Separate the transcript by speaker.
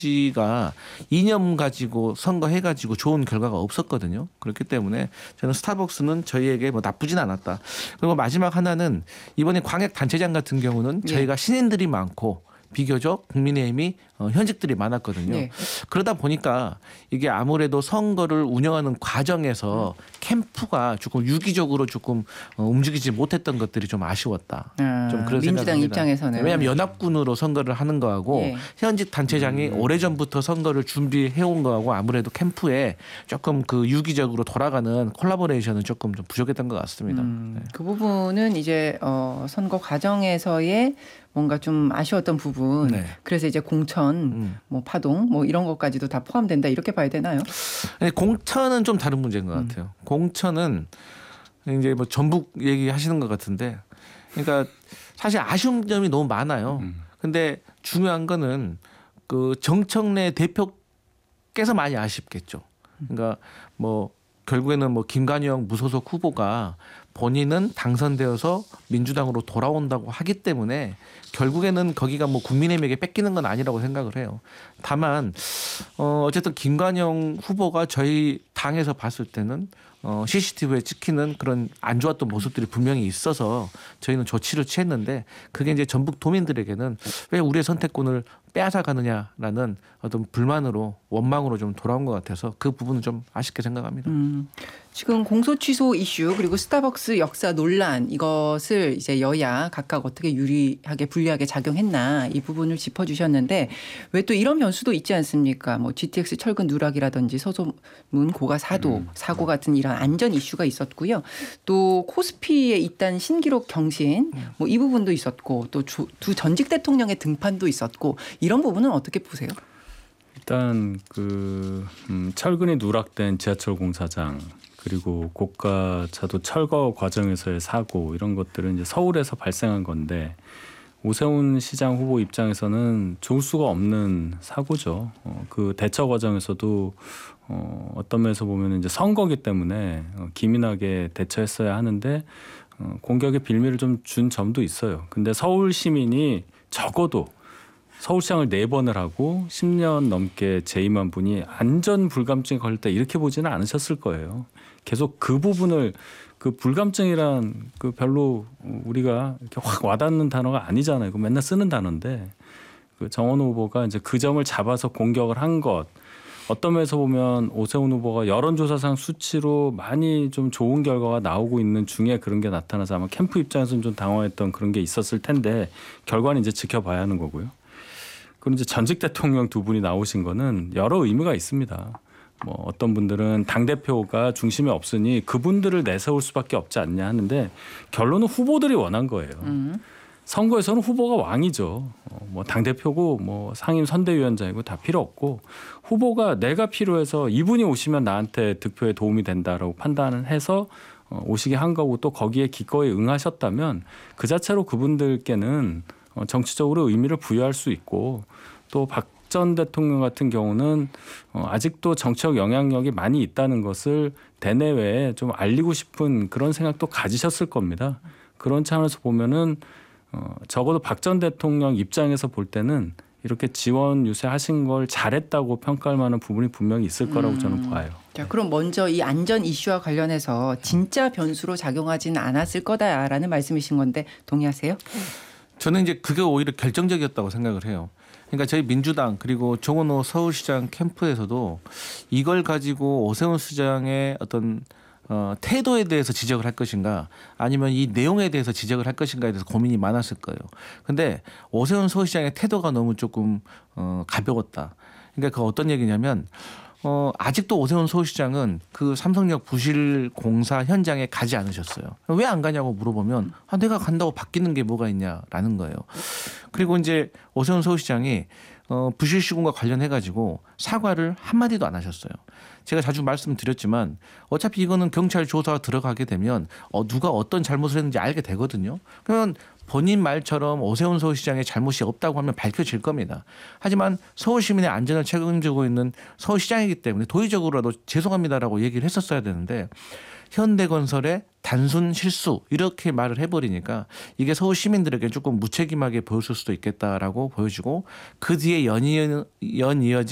Speaker 1: 지가 이념 가지고 선거해가지고 좋은 결과가 없었거든요. 그렇기 때문에 저는 스타벅스는 저희에게 뭐 나쁘진 않았다. 그리고 마지막 하나는 이번에 광역 단체장 같은 경우는 저희가 신인들이 많고 비교적 국민의힘이 현직들이 많았거든요. 네. 그러다 보니까 이게 아무래도 선거를 운영하는 과정에서 캠프가 조금 유기적으로 조금 움직이지 못했던 것들이 좀 아쉬웠다. 좀 그런
Speaker 2: 민주당 입장에서는.
Speaker 1: 왜냐하면 연합군으로 선거를 하는 거하고 현직 단체장이 오래전부터 선거를 준비해온 거하고 아무래도 캠프에 조금 그 유기적으로 돌아가는 콜라보레이션은 조금 좀 부족했던 것 같습니다. 네.
Speaker 2: 그 부분은 이제 선거 과정에서의 뭔가 좀 아쉬웠던 부분. 네. 그래서 이제 공천, 뭐 파동, 뭐 이런 것까지도 다 포함된다 이렇게 봐야 되나요?
Speaker 1: 공천은 좀 다른 문제인 것 같아요. 공천은 이제 뭐 전북 얘기하시는 것 같은데, 그러니까 사실 아쉬운 점이 너무 많아요. 근데 중요한 거는 그 정청래 대표께서 많이 아쉽겠죠. 그러니까 뭐 결국에는 뭐 김관영 무소속 후보가 본인은 당선되어서 민주당으로 돌아온다고 하기 때문에 결국에는 거기가 뭐 국민의힘에게 뺏기는 건 아니라고 생각을 해요. 다만 어쨌든 김관영 후보가 저희 당에서 봤을 때는 CCTV에 찍히는 그런 안 좋았던 모습들이 분명히 있어서 저희는 조치를 취했는데 그게 이제 전북 도민들에게는 왜 우리의 선택권을 빼앗아 가느냐라는 어떤 불만으로 원망으로 좀 돌아온 것 같아서 그 부분은 좀 아쉽게 생각합니다.
Speaker 2: 지금 공소 취소 이슈 그리고 스타벅스 역사 논란 이것을 이제 여야 각각 어떻게 유리하게 불리하게 작용했나 이 부분을 짚어주셨는데 왜 또 이런 변수도 있지 않습니까? 뭐 GTX 철근 누락이라든지 서소문 고가 사고 같은 이런 안전 이슈가 있었고요. 또 코스피에 있던 신기록 경신 뭐 이 부분도 있었고 또 두 전직 대통령의 등판도 있었고 이런 부분은 어떻게 보세요?
Speaker 3: 일단 그 철근이 누락된 지하철 공사장 그리고 고가차도 철거 과정에서의 사고 이런 것들은 이제 서울에서 발생한 건데 오세훈 시장 후보 입장에서는 좋을 수가 없는 사고죠. 그 대처 과정에서도 어떤 면에서 보면 이제 선거기 때문에 기민하게 대처했어야 하는데 공격의 빌미를 좀 준 점도 있어요. 근데 서울 시민이 적어도 서울시장을 4번을 하고 10년 넘게 재임한 분이 안전 불감증에 걸릴 때 이렇게 보지는 않으셨을 거예요. 계속 그 부분을 그 불감증이란 그 별로 우리가 이렇게 확 와닿는 단어가 아니잖아요. 그 맨날 쓰는 단어인데 그 정원호 후보가 이제 그 점을 잡아서 공격을 한 것. 어떤 면에서 보면 오세훈 후보가 여론조사상 수치로 많이 좀 좋은 결과가 나오고 있는 중에 그런 게 나타나서 아마 캠프 입장에서는 좀 당황했던 그런 게 있었을 텐데 결과는 이제 지켜봐야 하는 거고요. 그리고 이제 전직 대통령 두 분이 나오신 거는 여러 의미가 있습니다. 뭐 어떤 분들은 당대표가 중심에 없으니 그분들을 내세울 수밖에 없지 않냐 하는데 결론은 후보들이 원한 거예요. 선거에서는 후보가 왕이죠. 뭐 당대표고 뭐 상임 선대위원장이고 다 필요 없고 후보가 내가 필요해서 이분이 오시면 나한테 득표에 도움이 된다라고 판단을 해서 오시게 한 거고 또 거기에 기꺼이 응하셨다면 그 자체로 그분들께는 정치적으로 의미를 부여할 수 있고 또 박 전 대통령 같은 경우는 아직도 정치적 영향력이 많이 있다는 것을 대내외에 좀 알리고 싶은 그런 생각도 가지셨을 겁니다. 그런 차원에서 보면은 적어도 박 전 대통령 입장에서 볼 때는 이렇게 지원 유세하신 걸 잘했다고 평가할 만한 부분이 분명히 있을 거라고 저는 봐요.
Speaker 2: 자, 그럼 먼저 이 안전 이슈와 관련해서 진짜 변수로 작용하지는 않았을 거다라는 말씀이신 건데 동의하세요?
Speaker 1: 저는 이제 그게 오히려 결정적이었다고 생각을 해요. 그러니까 저희 민주당 그리고 정원호 서울시장 캠프에서도 이걸 가지고 오세훈 시장의 어떤 태도에 대해서 지적을 할 것인가 아니면 이 내용에 대해서 지적을 할 것인가에 대해서 고민이 많았을 거예요. 근데 오세훈 서울시장의 태도가 너무 조금 가벼웠다. 그러니까 그 어떤 얘기냐면 아직도 오세훈 서울시장은 그 삼성역 부실 공사 현장에 가지 않으셨어요. 왜 안 가냐고 물어보면 내가 간다고 바뀌는 게 뭐가 있냐라는 거예요. 그리고 이제 오세훈 서울시장이 부실 시공과 관련해 가지고 사과를 한마디도 안 하셨어요. 제가 자주 말씀드렸지만 어차피 이거는 경찰 조사가 들어가게 되면 누가 어떤 잘못을 했는지 알게 되거든요. 그러면 본인 말처럼 오세훈 서울시장의 잘못이 없다고 하면 밝혀질 겁니다. 하지만 서울 시민의 안전을 책임지고 있는 서울시장이기 때문에 도의적으로라도 죄송합니다라고 얘기를 했었어야 되는데 현대건설의 단순 실수 이렇게 말을 해버리니까 이게 서울 시민들에게 조금 무책임하게 보였을 수도 있겠다라고 보여지고 그 뒤에 연이어진